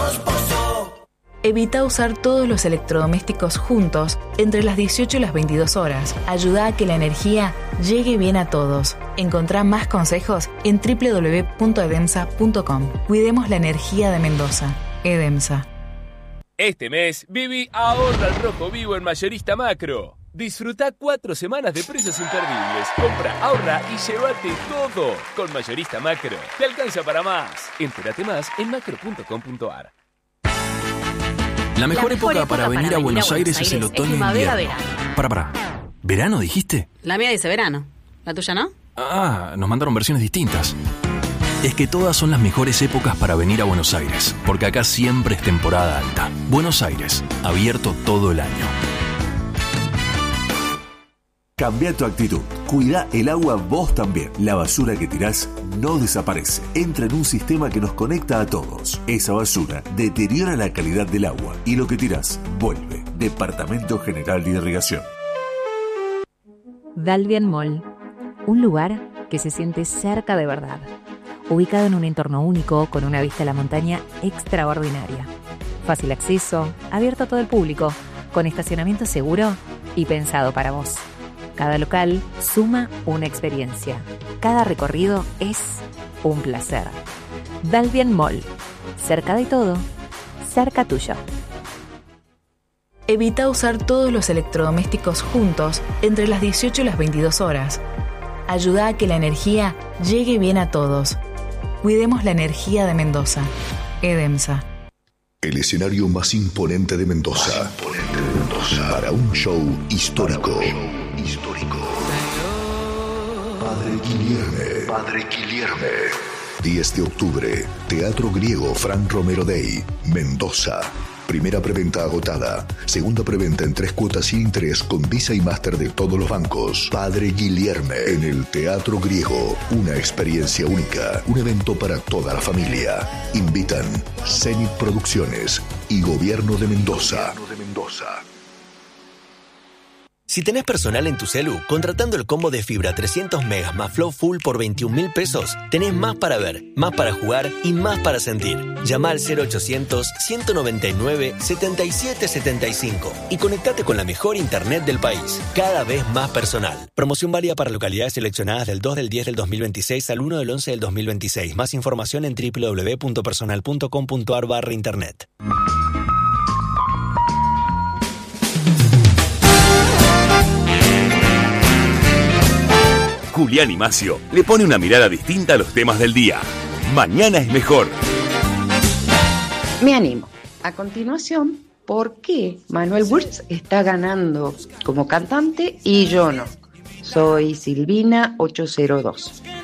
Evita usar todos los electrodomésticos juntos entre las 18 y las 22 horas. Ayuda a que la energía llegue bien a todos. Encontrá más consejos en www.edemsa.com. Cuidemos la energía de Mendoza. Edemsa. Este mes, viví Ahorra al Rojo Vivo en Mayorista Macro. Disfruta 4 semanas de precios imperdibles. Compra, ahorra y llévate todo. Con Mayorista Macro. Te alcanza para más. Entérate más en macro.com.ar. La mejor época para venir a Buenos Aires es el otoño e invierno. Para. ¿Verano dijiste? La mía dice verano. ¿La tuya no? Ah, nos mandaron versiones distintas. Es que todas son las mejores épocas para venir a Buenos Aires, porque acá siempre es temporada alta. Buenos Aires, abierto todo el año. Cambia tu actitud. Cuida el agua vos también. La basura que tirás no desaparece. Entra en un sistema que nos conecta a todos. Esa basura deteriora la calidad del agua y lo que tirás vuelve. Departamento General de Irrigación. Dalvian Mall. Un lugar que se siente cerca de verdad. Ubicado en un entorno único con una vista a la montaña extraordinaria. Fácil acceso, abierto a todo el público, con estacionamiento seguro y pensado para vos. Cada local suma una experiencia. Cada recorrido es un placer. Dalvian Mall. Cerca de todo, cerca tuyo. Evita usar todos los electrodomésticos juntos entre las 18 y las 22 horas. Ayuda a que la energía llegue bien a todos. Cuidemos la energía de Mendoza. Edemsa. El escenario más imponente de Mendoza. Para un show histórico. Padre Guilherme. 10 de octubre, Teatro Griego Fran Romero Day, Mendoza. Primera preventa agotada. Segunda preventa en 3 cuotas sin interés con Visa y Master de todos los bancos. Padre Guilherme en el Teatro Griego. Una experiencia única. Un evento para toda la familia. Invitan Zenit Producciones y Gobierno de Mendoza. Si tenés personal en tu celu, contratando el combo de fibra 300 megas más Flow Full por 21.000 pesos, tenés más para ver, más para jugar y más para sentir. Llama al 0800-199-7775 y conectate con la mejor internet del país, cada vez más personal. Promoción válida para localidades seleccionadas del 2 del 10 del 2026 al 1 del 11 del 2026. Más información en www.personal.com.ar/internet. Julián y Macio le pone una mirada distinta a los temas del día. Mañana es mejor. Me animo. A continuación, ¿por qué Manuel Wirtz está ganando como cantante y yo no? Soy Silvina 802.